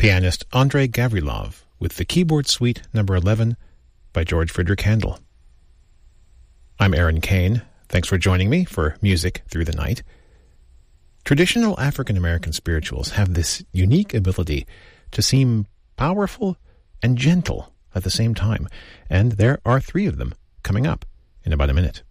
pianist Andrei Gavrilov with the Keyboard Suite No. 11 by George Frideric Handel. I'm Aaron Kane. Thanks for joining me for Music Through the Night. Traditional African American spirituals have this unique ability to seem powerful and gentle at the same time, and there are three of them coming up in about a minute.